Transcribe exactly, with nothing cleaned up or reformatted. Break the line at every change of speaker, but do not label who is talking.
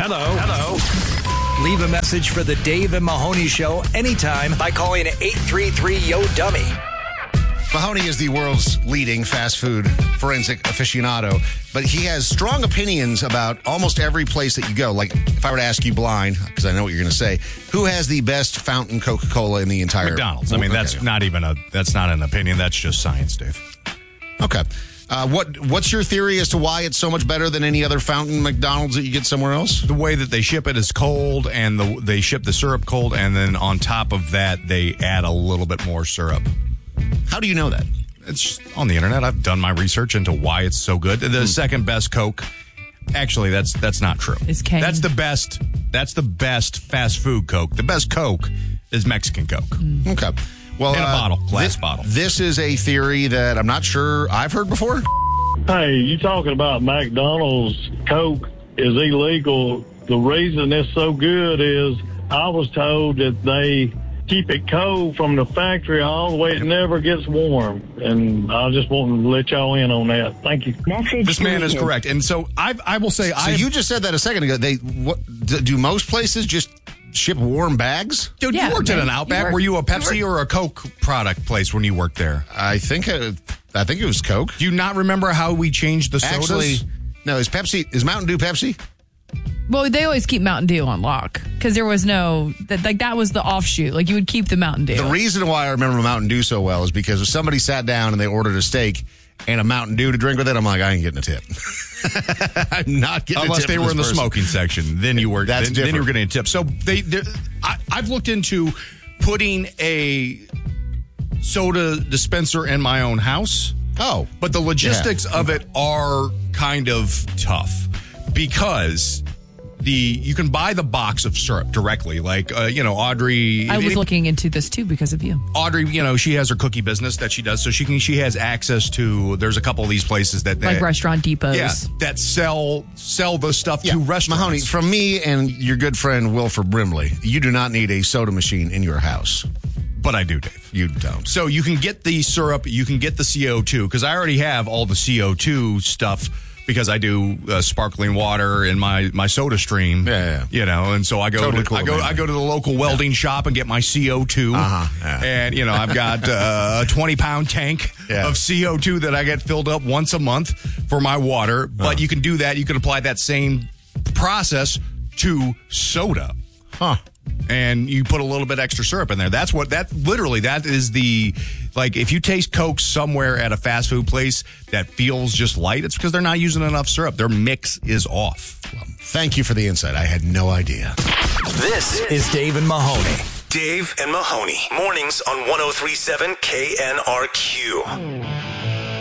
Hello. Hello. Leave a message for the Dave and Mahoney Show anytime by calling eight three three, Y O, dummy.
Mahoney is the world's leading fast food forensic aficionado, but he has strong opinions about almost every place that you go. Like, if I were to ask you blind, because I know what you're going to say, who has the best fountain Coca-Cola in the entire...
McDonald's. I mean,
okay.
that's not even a, that's not an opinion. That's just science, Dave.
Okay. Uh, what What's your theory as to why it's so much better than any other fountain McDonald's that you get somewhere else?
The way that they ship it is cold, and the, they ship the syrup cold, and then on top of that, they add a little bit more syrup.
How do you know that?
It's on the internet. I've done my research into why it's so good. The hmm. second best Coke, actually, that's that's not true.
Is Kane.
That's the best. That's the best fast food Coke. The best Coke is Mexican Coke.
Mm.
Okay. Well,
in a
uh,
bottle, glass
this,
bottle.
This is a theory that I'm not sure I've heard before.
Hey, you talking about McDonald's Coke is illegal. The reason it's so good is I was told that they keep it cold from the factory all the way. It never gets warm. And I just want to let y'all in on that. Thank you.
Message
this man is correct. And so I I will say...
So
I
you just said that a second ago. They what, do most places just ship warm bags?
Dude,
yeah,
you worked
man.
at an Outback.
You were,
were you a Pepsi or a Coke product place when you worked there?
I think it, I think it was Coke.
Do you not remember how we changed the sodas?
Actually, no, is Pepsi... Is Mountain Dew Pepsi?
Well, they always keep Mountain Dew on lock because there was no, that, like, that was the offshoot. Like, you would keep the Mountain Dew.
The reason why I remember Mountain Dew so well is because if somebody sat down and they ordered a steak and a Mountain Dew to drink with it, I'm like, I ain't getting a tip. I'm not getting
Unless
a tip. Unless
they were in the
person.
smoking section. Then you were,
That's
then, then you were
different.
getting a tip. So they, I, I've looked into putting a soda dispenser in my own house.
Oh.
But the logistics
Yeah.
of it are kind of tough because the you can buy the box of syrup directly. Like, uh, you know, Audrey...
I was
any,
looking into this, too, because of you.
Audrey, you know, she has her cookie business that she does, so she can she has access to... There's a couple of these places that...
Like
that,
restaurant depots.
Yeah, that sell sell the stuff
Yeah.
to restaurants.
Mahoney, from me and your good friend Wilford Brimley, you do not need a soda machine in your house.
But I do, Dave.
You don't.
So you can get the syrup, you can get the C O two, because I already have all the C O two stuff because I do uh, sparkling water in my, my soda stream.
Yeah, yeah.
You know, and so I go
Totally
to,
cool,
I go
man.
I go to the local welding yeah. shop and get my C O two.
Uh-huh. Yeah.
And, you know, I've got uh, a twenty pound tank
yeah.
of C O two that I get filled up once a month for my water. But
uh-huh.
you can do that. You can apply that same process to soda.
Huh.
And you put a little bit extra syrup in there. That's what, that literally, that is the, like, if you taste Coke somewhere at a fast food place that feels just light, it's because they're not using enough syrup. Their mix is off.
Well, thank you for the insight. I had no idea.
This is Dave and Mahoney.
Dave and Mahoney. Mornings on one oh three point seven K N R Q.